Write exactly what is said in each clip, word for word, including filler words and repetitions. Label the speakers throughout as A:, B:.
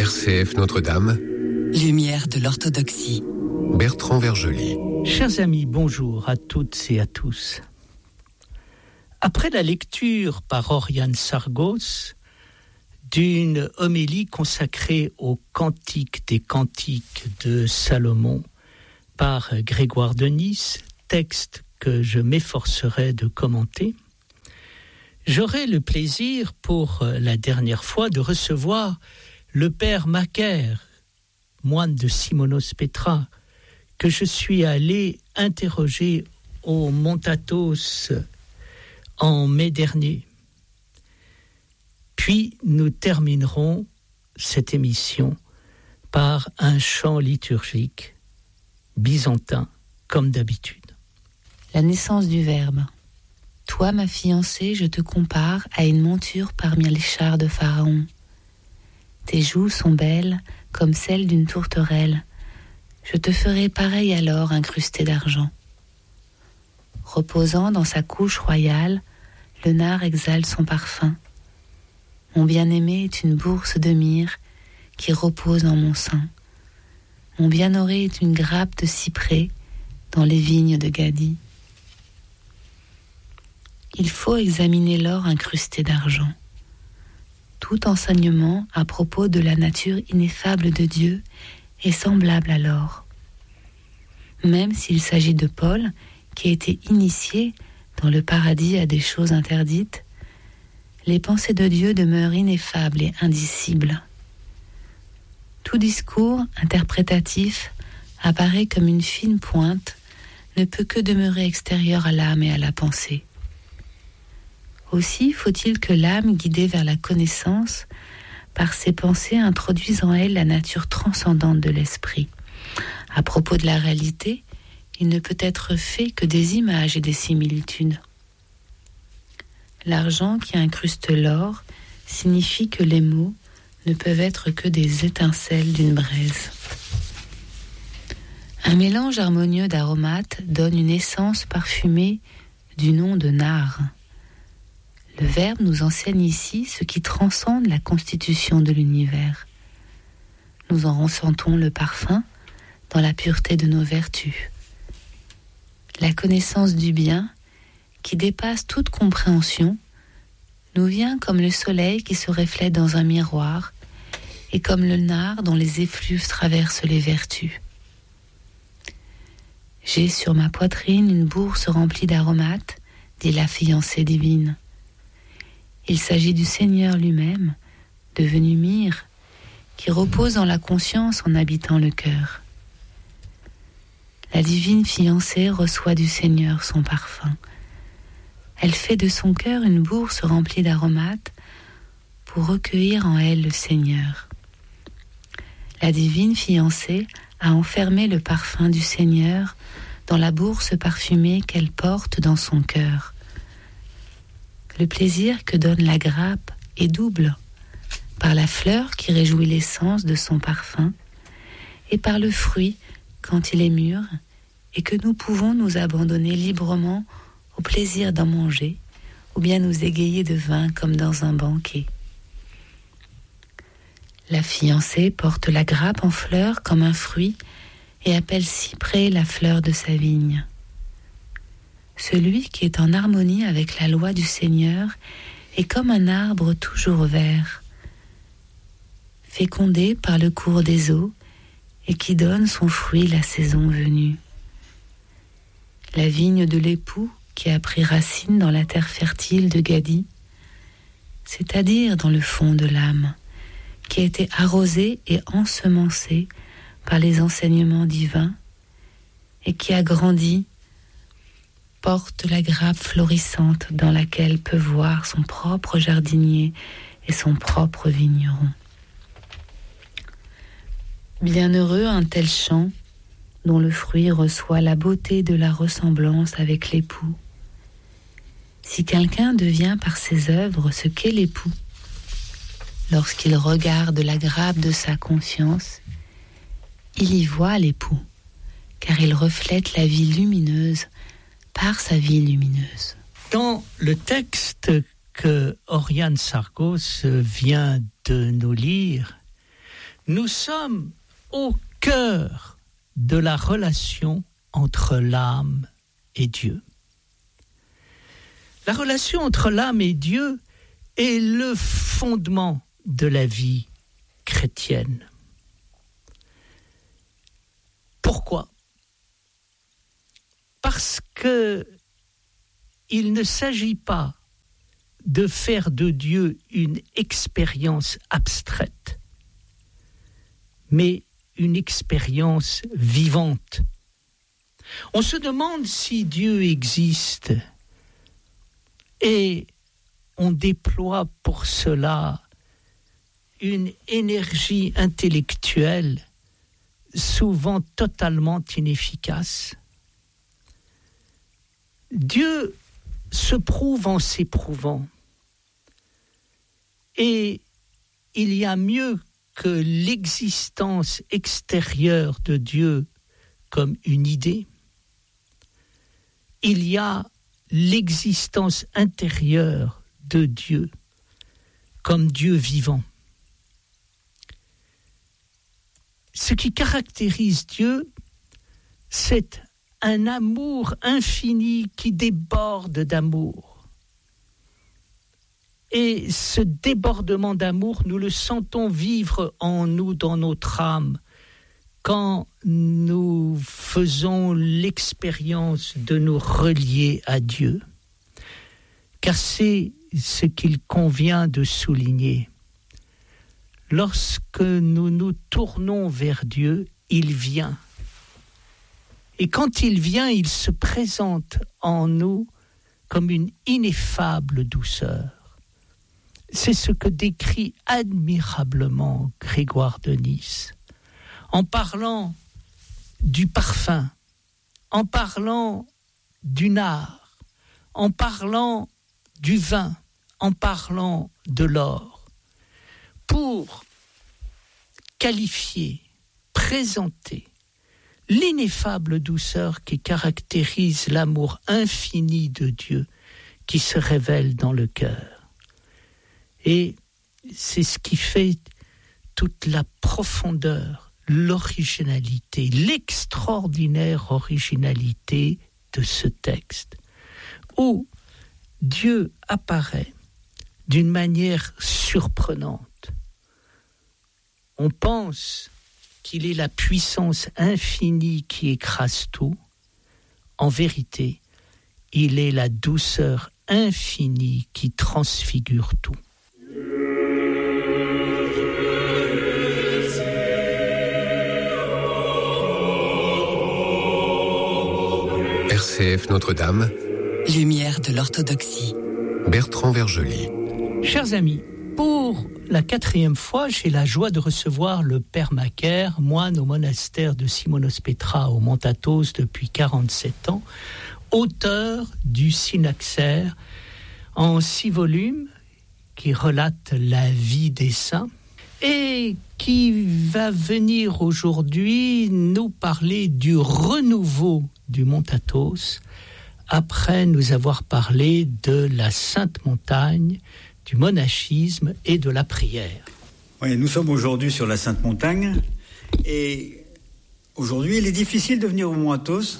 A: R C F Notre-Dame.
B: Lumière de l'orthodoxie.
A: Bertrand Vergely.
C: Chers amis, bonjour à toutes et à tous. Après la lecture par Oriane Sargos d'une homélie consacrée au Cantique des Cantiques de Salomon par Grégoire de Nice, texte que je m'efforcerai de commenter, j'aurai le plaisir pour la dernière fois de recevoir le père Macaire, moine de Simonos Petra, que je suis allé interroger au Montatos en mai dernier. Puis nous terminerons cette émission par un chant liturgique byzantin, comme d'habitude.
D: La naissance du Verbe. Toi, ma fiancée, je te compare à une monture parmi les chars de Pharaon. Tes joues sont belles comme celles d'une tourterelle. Je te ferai pareil alors incrusté d'argent. Reposant dans sa couche royale, le nard exhale son parfum. Mon bien-aimé est une bourse de myrrhe qui repose dans mon sein. Mon bien-auré est une grappe de cyprès dans les vignes de Gadi. Il faut examiner l'or incrusté d'argent. Tout enseignement à propos de la nature ineffable de Dieu est semblable à l'or. Même s'il s'agit de Paul, qui a été initié dans le paradis à des choses interdites, les pensées de Dieu demeurent ineffables et indicibles. Tout discours interprétatif apparaît comme une fine pointe, ne peut que demeurer extérieur à l'âme et à la pensée. Aussi faut-il que l'âme, guidée vers la connaissance, par ses pensées introduise en elle la nature transcendante de l'esprit. À propos de la réalité, il ne peut être fait que des images et des similitudes. L'argent qui incruste l'or signifie que les mots ne peuvent être que des étincelles d'une braise. Un mélange harmonieux d'aromates donne une essence parfumée du nom de nard. Le Verbe nous enseigne ici ce qui transcende la constitution de l'univers. Nous en ressentons le parfum dans la pureté de nos vertus. La connaissance du bien, qui dépasse toute compréhension, nous vient comme le soleil qui se reflète dans un miroir et comme le nard dont les effluves traversent les vertus. J'ai sur ma poitrine une bourse remplie d'aromates, dit la fiancée divine. Il s'agit du Seigneur lui-même, devenu myrrhe, qui repose dans la conscience en habitant le cœur. La divine fiancée reçoit du Seigneur son parfum. Elle fait de son cœur une bourse remplie d'aromates pour recueillir en elle le Seigneur. La divine fiancée a enfermé le parfum du Seigneur dans la bourse parfumée qu'elle porte dans son cœur. Le plaisir que donne la grappe est double, par la fleur qui réjouit l'essence de son parfum et par le fruit quand il est mûr et que nous pouvons nous abandonner librement au plaisir d'en manger ou bien nous égayer de vin comme dans un banquet. La fiancée porte la grappe en fleurs comme un fruit et appelle cyprès la fleur de sa vigne. Celui qui est en harmonie avec la loi du Seigneur est comme un arbre toujours vert, fécondé par le cours des eaux et qui donne son fruit la saison venue. La vigne de l'époux qui a pris racine dans la terre fertile de Gadi, c'est-à-dire dans le fond de l'âme, qui a été arrosée et ensemencée par les enseignements divins et qui a grandi, porte la grappe florissante dans laquelle peut voir son propre jardinier et son propre vigneron. Bienheureux un tel champ dont le fruit reçoit la beauté de la ressemblance avec l'époux. Si quelqu'un devient par ses œuvres ce qu'est l'époux, lorsqu'il regarde la grappe de sa conscience, il y voit l'époux, car il reflète la vie lumineuse par sa vie lumineuse.
C: Dans le texte que Oriane Sargos vient de nous lire, nous sommes au cœur de la relation entre l'âme et Dieu. La relation entre l'âme et Dieu est le fondement de la vie chrétienne. Pourquoi ? Parce que il ne s'agit pas de faire de Dieu une expérience abstraite, mais une expérience vivante. On se demande si Dieu existe et on déploie pour cela une énergie intellectuelle souvent totalement inefficace. Dieu se prouve en s'éprouvant. Et il y a mieux que l'existence extérieure de Dieu comme une idée. Il y a l'existence intérieure de Dieu comme Dieu vivant. Ce qui caractérise Dieu, c'est un amour infini qui déborde d'amour. Et ce débordement d'amour, nous le sentons vivre en nous, dans notre âme, quand nous faisons l'expérience de nous relier à Dieu. Car c'est ce qu'il convient de souligner. Lorsque nous nous tournons vers Dieu, il vient. Et quand il vient, il se présente en nous comme une ineffable douceur. C'est ce que décrit admirablement Grégoire de Nice, en parlant du parfum, en parlant du nard, en parlant du vin, en parlant de l'or, pour qualifier, présenter l'ineffable douceur qui caractérise l'amour infini de Dieu qui se révèle dans le cœur. Et c'est ce qui fait toute la profondeur, l'originalité, l'extraordinaire originalité de ce texte, où Dieu apparaît d'une manière surprenante. On pense qu'il est la puissance infinie qui écrase tout. En vérité, il est la douceur infinie qui transfigure tout.
A: R C F Notre-Dame,
B: Lumière de l'orthodoxie.
A: Bertrand Vergely.
C: Chers amis, pour la quatrième fois, j'ai la joie de recevoir le Père Macaire, moine au monastère de Simonos Petra au Mont Athos depuis quarante-sept ans, auteur du Synaxaire en six volumes qui relate la vie des saints et qui va venir aujourd'hui nous parler du renouveau du Mont Athos après nous avoir parlé de la Sainte Montagne, du monachisme et de la prière.
E: Oui, nous sommes aujourd'hui sur la Sainte Montagne et aujourd'hui il est difficile de venir au Mont Athos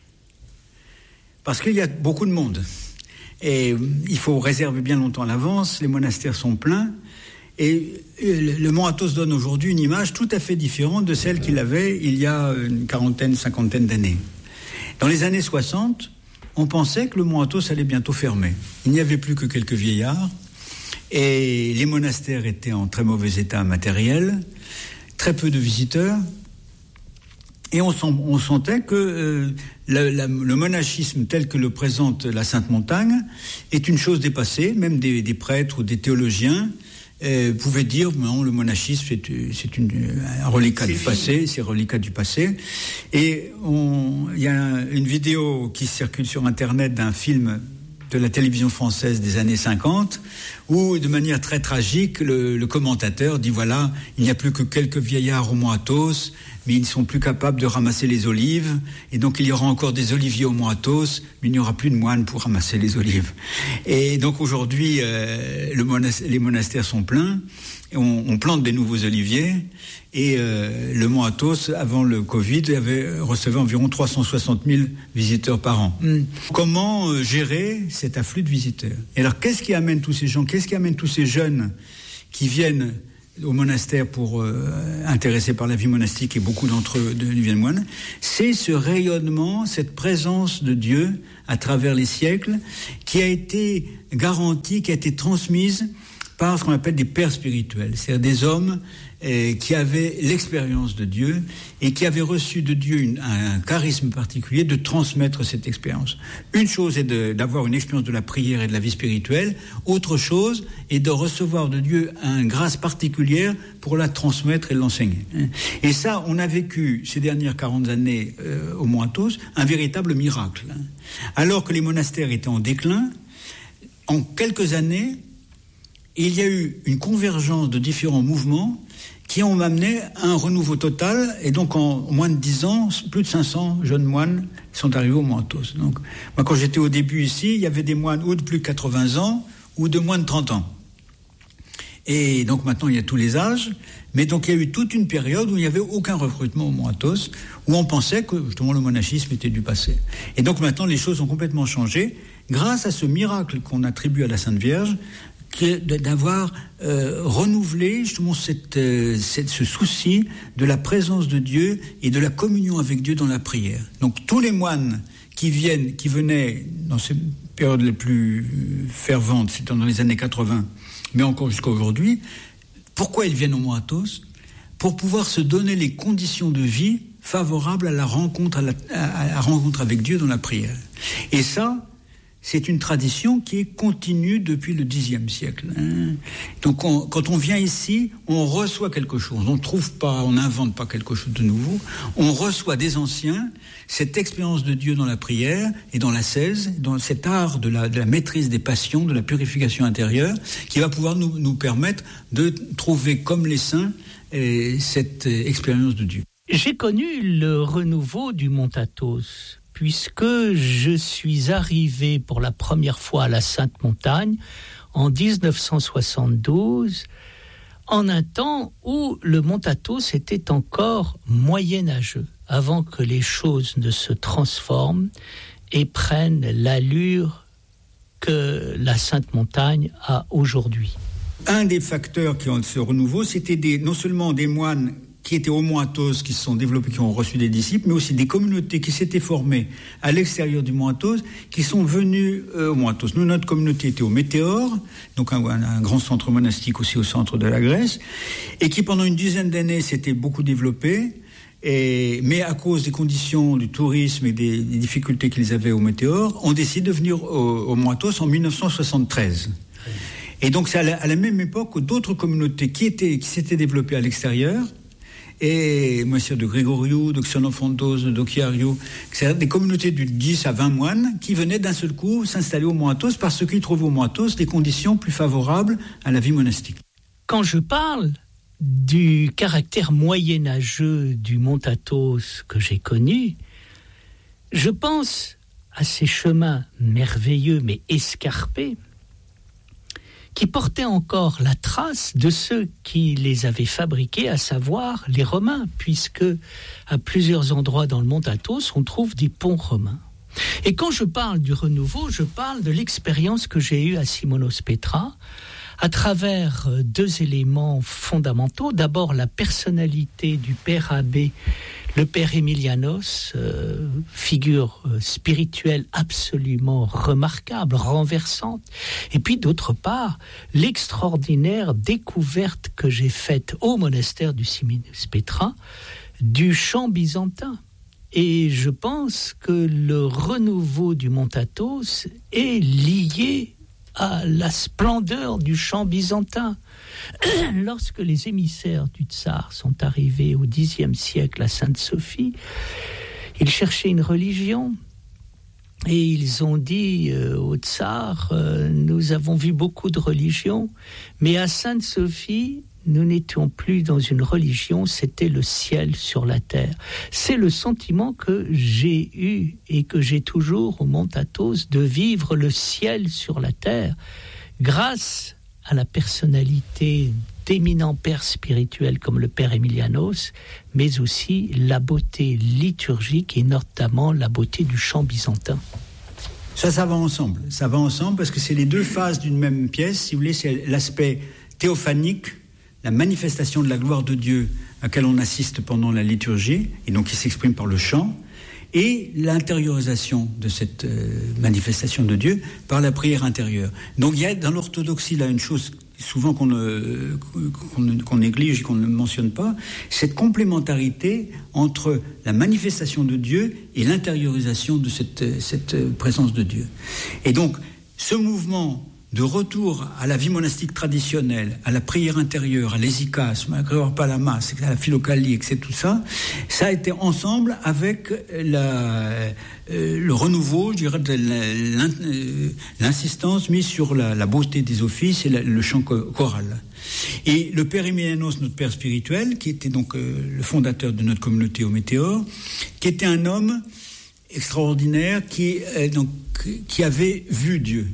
E: parce qu'il y a beaucoup de monde et il faut réserver bien longtemps à l'avance, les monastères sont pleins et le Mont Athos donne aujourd'hui une image tout à fait différente de celle qu'il avait il y a une quarantaine, cinquantaine d'années. Dans les années soixante, on pensait que le Mont Athos allait bientôt fermer. Il n'y avait plus que quelques vieillards et les monastères étaient en très mauvais état matériel, très peu de visiteurs, et on, sent, on sentait que euh, la, la, le monachisme tel que le présente la Sainte Montagne est une chose dépassée. Même des, des prêtres ou des théologiens euh, pouvaient dire non, le monachisme c'est, c'est une, un reliquat c'est du passé, c'est un reliquat du passé. Et il y a une vidéo qui circule sur Internet d'un film de la télévision française des années cinquante, où, de manière très tragique, le, le commentateur dit, voilà, il n'y a plus que quelques vieillards au Mont Athos, mais ils ne sont plus capables de ramasser les olives, et donc il y aura encore des oliviers au Mont Athos, mais il n'y aura plus de moines pour ramasser les olives. Et donc aujourd'hui, euh, le monas- les monastères sont pleins, et on, on plante des nouveaux oliviers. Et euh, le mont Athos, avant le Covid, avait recevait environ trois cent soixante mille visiteurs par an. Mm. Comment euh, gérer cet afflux de visiteurs? Et alors, qu'est-ce qui amène tous ces gens? Qu'est-ce qui amène tous ces jeunes qui viennent au monastère pour euh, intéressés par la vie monastique, et beaucoup d'entre eux deviennent moines? C'est ce rayonnement, cette présence de Dieu à travers les siècles, qui a été garantie, qui a été transmise par ce qu'on appelle des pères spirituels, c'est-à-dire des hommes euh, qui avaient l'expérience de Dieu et qui avaient reçu de Dieu une, un, un charisme particulier de transmettre cette expérience. Une chose est de, d'avoir une expérience de la prière et de la vie spirituelle, autre chose est de recevoir de Dieu une grâce particulière pour la transmettre et l'enseigner. Et ça, on a vécu ces dernières quarante années euh, au Mont Athos un véritable miracle. Alors que les monastères étaient en déclin, en quelques années, il y a eu une convergence de différents mouvements qui ont amené à un renouveau total. Et donc, en moins de dix ans, plus de cinq cents jeunes moines sont arrivés au Mont Athos. Donc, moi, quand j'étais au début ici, il y avait des moines ou de plus de quatre-vingts ans ou de moins de trente ans. Et donc, maintenant, il y a tous les âges. Mais donc, il y a eu toute une période où il n'y avait aucun recrutement au Mont Athos, où on pensait que, justement, le monachisme était du passé. Et donc, maintenant, les choses ont complètement changé grâce à ce miracle qu'on attribue à la Sainte Vierge, qui est d'avoir euh, renouvelé justement cette, euh, cette, ce souci de la présence de Dieu et de la communion avec Dieu dans la prière. Donc tous les moines qui viennent, qui venaient dans ces périodes les plus ferventes, c'était dans les années quatre-vingts, mais encore jusqu'à aujourd'hui, pourquoi ils viennent au Mont Athos? Pour pouvoir se donner les conditions de vie favorables à la rencontre, à la, à la rencontre avec Dieu dans la prière. Et ça, c'est une tradition qui est continue depuis le dixième siècle. Hein. Donc, on, quand on vient ici, on reçoit quelque chose. On ne trouve pas, on n'invente pas quelque chose de nouveau. On reçoit des anciens cette expérience de Dieu dans la prière et dans l'ascèse, dans cet art de la, de la maîtrise des passions, de la purification intérieure, qui va pouvoir nous, nous permettre de trouver, comme les saints, eh, cette eh, expérience de Dieu.
C: J'ai connu le renouveau du Mont Athos, puisque je suis arrivé pour la première fois à la Sainte-Montagne en dix-neuf cent soixante-douze, en un temps où le Mont Athos était encore moyenâgeux, avant que les choses ne se transforment et prennent l'allure que la Sainte-Montagne a aujourd'hui.
E: Un des facteurs qui ont ce renouveau, c'était des, non seulement des moines qui étaient au Mont Athos, qui se sont développés, qui ont reçu des disciples, mais aussi des communautés qui s'étaient formées à l'extérieur du Mont Athos, qui sont venues euh, au Mont Athos. Nous, notre communauté était au Météore, donc un, un, un grand centre monastique aussi au centre de la Grèce, et qui pendant une dizaine d'années s'était beaucoup développé, et, mais à cause des conditions du tourisme et des, des difficultés qu'ils avaient au Météore, ont décidé de venir au, au Mont Athos en dix-neuf cent soixante-treize. Et donc c'est à la, à la même époque où d'autres communautés qui, étaient, qui s'étaient développées à l'extérieur, et Monsieur de Grégoriou, de Xenophontos, de Dokiariou, c'est des communautés de dix à vingt moines qui venaient d'un seul coup s'installer au Mont Athos parce qu'ils trouvaient au Mont Athos des conditions plus favorables à la vie monastique.
C: Quand je parle du caractère moyenâgeux du Mont Athos que j'ai connu, je pense à ces chemins merveilleux mais escarpés qui portaient encore la trace de ceux qui les avaient fabriqués, à savoir les Romains, puisque à plusieurs endroits dans le Mont Athos, on trouve des ponts romains. Et quand je parle du renouveau, je parle de l'expérience que j'ai eue à Simonos Petra, à travers deux éléments fondamentaux. D'abord, la personnalité du père abbé, le père Emilianos, euh, figure euh, spirituelle absolument remarquable, renversante. Et puis, d'autre part, l'extraordinaire découverte que j'ai faite au monastère du Simonos Petra du chant byzantin. Et je pense que le renouveau du Mont Athos est lié à la splendeur du chant byzantin. Lorsque les émissaires du tsar sont arrivés au dixième siècle à Sainte-Sophie, ils cherchaient une religion et ils ont dit euh, au tsar, euh, nous avons vu beaucoup de religions, mais à Sainte-Sophie, nous n'étions plus dans une religion, c'était le ciel sur la terre. C'est le sentiment que j'ai eu et que j'ai toujours au Mont Athos, de vivre le ciel sur la terre, grâce à la personnalité d'éminents pères spirituels comme le père Emilianos, mais aussi la beauté liturgique et notamment la beauté du chant byzantin.
E: Ça, ça va ensemble. Ça va ensemble parce que c'est les deux phases d'une même pièce. Si vous voulez, c'est l'aspect théophanique, la manifestation de la gloire de Dieu à laquelle on assiste pendant la liturgie, et donc qui s'exprime par le chant, et l'intériorisation de cette euh, manifestation de Dieu par la prière intérieure. Donc il y a dans l'orthodoxie là une chose souvent qu'on, ne, qu'on, qu'on néglige et qu'on ne mentionne pas, cette complémentarité entre la manifestation de Dieu et l'intériorisation de cette, cette présence de Dieu. Et donc ce mouvement de retour à la vie monastique traditionnelle, à la prière intérieure, à l'hésychasme, à la palama, à la philocalie, et cetera, tout ça, ça a été ensemble avec la, euh, le renouveau, je dirais, de l'insistance mise sur la, la beauté des offices et la, le chant choral. Et le père Emilianos, notre père spirituel, qui était donc euh, le fondateur de notre communauté au Météore, qui était un homme extraordinaire qui, euh, donc, qui avait vu Dieu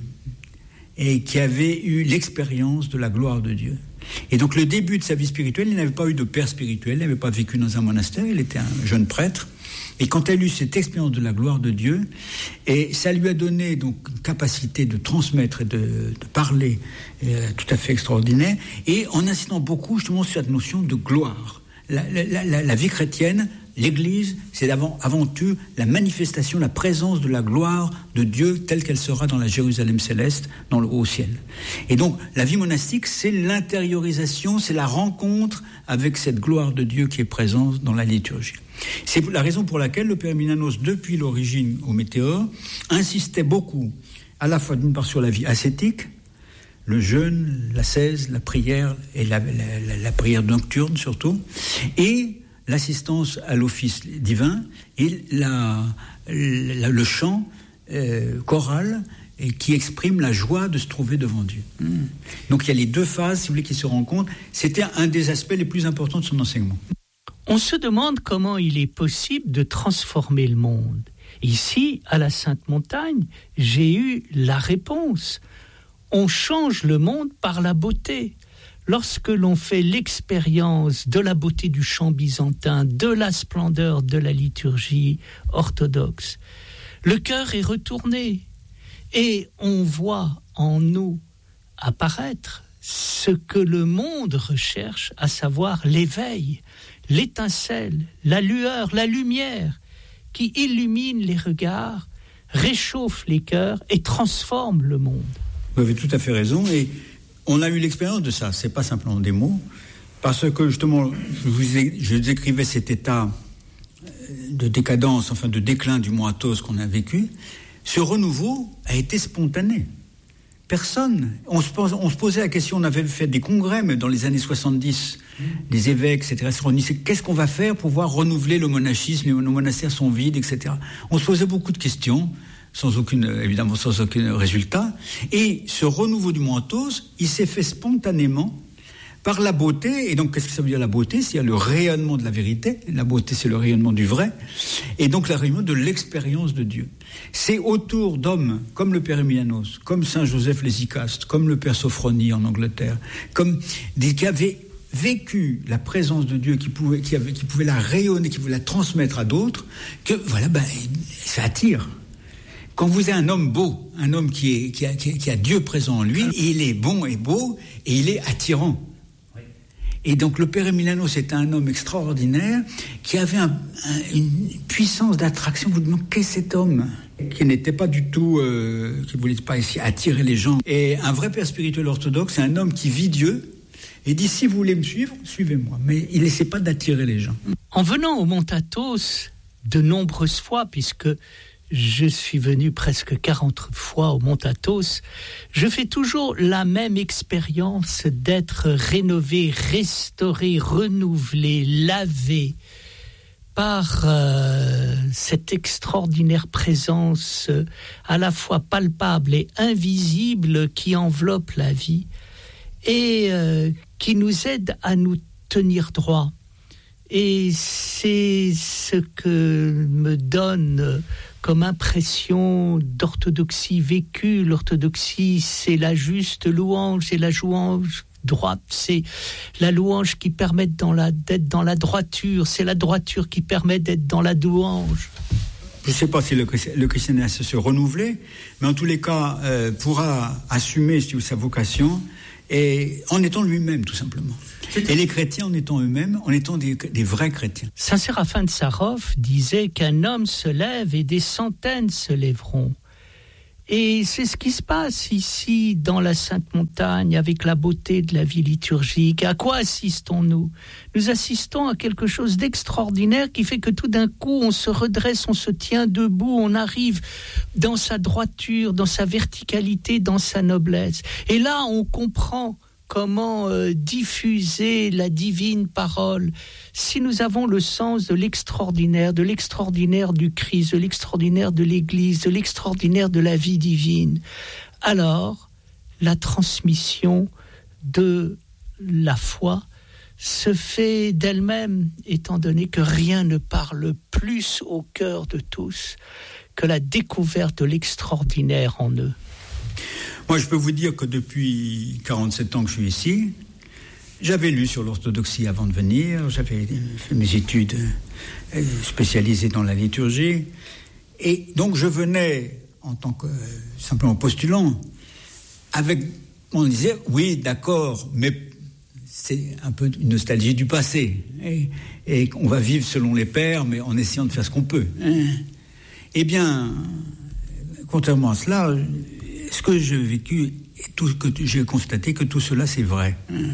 E: et qui avait eu l'expérience de la gloire de Dieu. Et donc le début de sa vie spirituelle, il n'avait pas eu de père spirituel, il n'avait pas vécu dans un monastère, il était un jeune prêtre. Et quand il a eu cette expérience de la gloire de Dieu, et ça lui a donné donc une capacité de transmettre et de, de parler euh, tout à fait extraordinaire, et en insistant beaucoup justement sur cette notion de gloire. La, la, la, la vie chrétienne, l'Église, c'est avant, avant tout la manifestation, la présence de la gloire de Dieu telle qu'elle sera dans la Jérusalem céleste, dans le haut ciel. Et donc, la vie monastique, c'est l'intériorisation, c'est la rencontre avec cette gloire de Dieu qui est présente dans la liturgie. C'est la raison pour laquelle le père Emilianos, depuis l'origine au Météore, insistait beaucoup, à la fois d'une part sur la vie ascétique, le jeûne, l'ascèse, la prière, et la, la, la, la prière nocturne surtout, et l'assistance à l'office divin et la, la, le chant euh, choral et qui exprime la joie de se trouver devant Dieu. Mmh. Donc il y a les deux phases, si vous voulez, qui se rencontrent. C'était un des aspects les plus importants de son enseignement.
C: On se demande comment il est possible de transformer le monde. Ici, à la Sainte-Montagne, j'ai eu la réponse. On change le monde par la beauté. Lorsque l'on fait l'expérience de la beauté du chant byzantin, de la splendeur de la liturgie orthodoxe, le cœur est retourné et on voit en nous apparaître ce que le monde recherche, à savoir l'éveil, l'étincelle, la lueur, la lumière qui illumine les regards, réchauffe les cœurs et transforme le monde.
E: Vous avez tout à fait raison, et on a eu l'expérience de ça, c'est pas simplement des mots, parce que justement, je vous, ai, je vous écrivais cet état de décadence, enfin de déclin du mont Athos qu'on a vécu. Ce renouveau a été spontané. Personne, on se, pose, on se posait la question, on avait fait des congrès, mais dans les années soixante-dix, les évêques, et cetera, se réunissaient, qu'est-ce qu'on va faire pour pouvoir renouveler le monachisme, nos monastères sont vides, et cetera. On se posait beaucoup de questions, sans aucune, évidemment sans aucun résultat. Et ce renouveau du mont Athos, il s'est fait spontanément par la beauté. Et donc, qu'est-ce que ça veut dire la beauté? C'est le rayonnement de la vérité. La beauté, c'est le rayonnement du vrai. Et donc, le rayonnement de l'expérience de Dieu. C'est autour d'hommes comme le père Emilianos, comme saint Joseph l'Hésychaste, comme le père Sophronie en Angleterre, comme des qui avaient vécu la présence de Dieu, qui pouvait, qui avait, qui pouvait la rayonner, qui pouvait la transmettre à d'autres, que voilà, ben, ça attire. Quand vous avez un homme beau, un homme qui, est, qui, a, qui a Dieu présent en lui, il est bon et beau, et il est attirant. Oui. Et donc le père Emilianos était un homme extraordinaire, qui avait un, un, une puissance d'attraction. Vous demandez, qu'est cet homme qui n'était pas du tout, euh, qui ne voulait pas essayer attirer les gens. Et un vrai père spirituel orthodoxe, c'est un homme qui vit Dieu, et dit, si vous voulez me suivre, suivez-moi. Mais il n'essaie pas d'attirer les gens.
C: En venant au mont Athos, de nombreuses fois, puisque je suis venu presque quarante fois au mont Athos, je fais toujours la même expérience d'être rénové, restauré, renouvelé, lavé par euh, cette extraordinaire présence euh, à la fois palpable et invisible qui enveloppe la vie et euh, qui nous aide à nous tenir droit. Et c'est ce que me donne comme impression d'orthodoxie vécue. L'orthodoxie, c'est la juste louange, c'est la louange droite, c'est la louange qui permet dans la, d'être dans la droiture, c'est la droiture qui permet d'être dans la louange.
E: Je ne sais pas si le, le christianisme se renouveler, mais en tous les cas, euh, pourra assumer si, sa vocation et en étant lui-même, tout simplement. Et les chrétiens en étant eux-mêmes, en étant des, des vrais chrétiens.
C: Saint Séraphin de Sarov disait qu'un homme se lève et des centaines se lèveront. Et c'est ce qui se passe ici, dans la Sainte Montagne, avec la beauté de la vie liturgique. À quoi assistons-nous ? Nous assistons à quelque chose d'extraordinaire qui fait que tout d'un coup, on se redresse, on se tient debout, on arrive dans sa droiture, dans sa verticalité, dans sa noblesse. Et là, on comprend comment euh, diffuser la divine parole. Si nous avons le sens de l'extraordinaire, de l'extraordinaire du Christ, de l'extraordinaire de l'Église, de l'extraordinaire de la vie divine, alors la transmission de la foi se fait d'elle-même, étant donné que rien ne parle plus au cœur de tous que la découverte de l'extraordinaire en eux.
E: Moi, je peux vous dire que depuis quarante-sept ans que je suis ici, j'avais lu sur l'orthodoxie avant de venir, j'avais fait mes études spécialisées dans la liturgie, et donc je venais en tant que simplement postulant, avec, on disait, oui, d'accord, mais c'est un peu une nostalgie du passé, et, et on va vivre selon les pères, mais en essayant de faire ce qu'on peut. Hein. Eh bien, contrairement à cela, ce que j'ai vécu, tout, que j'ai constaté que tout cela, c'est vrai. Hein.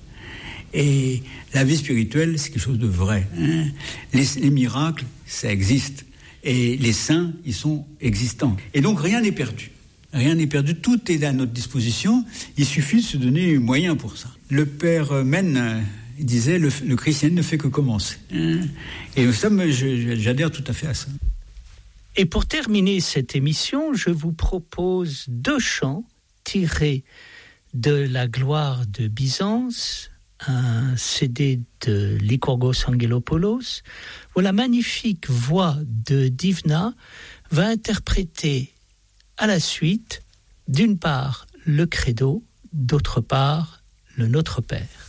E: Et la vie spirituelle, c'est quelque chose de vrai. Hein. Les, les miracles, ça existe. Et les saints, ils sont existants. Et donc, rien n'est perdu. Rien n'est perdu. Tout est à notre disposition. Il suffit de se donner les moyens pour ça. Le père Mène disait, le, le christianisme ne fait que commencer. Hein. Et ça, je, j'adhère tout à fait à ça.
C: Et pour terminer cette émission, je vous propose deux chants tirés de la gloire de Byzance, un C D de Lycurgos Angelopoulos, où la magnifique voix de Divna va interpréter à la suite, d'une part, le Credo, d'autre part, le Notre Père.